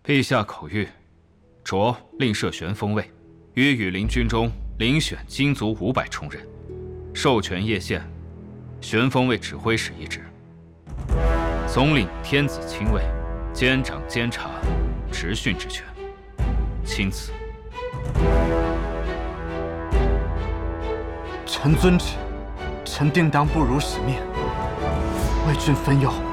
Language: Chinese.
陛下口谕，着另设玄锋卫，于羽林军中遴选精卒500充任，授权叶县玄锋卫指挥使一职，总领天子亲卫，监掌监察、执训之权。钦此。 臣遵旨，臣定当不辱使命，为君分忧。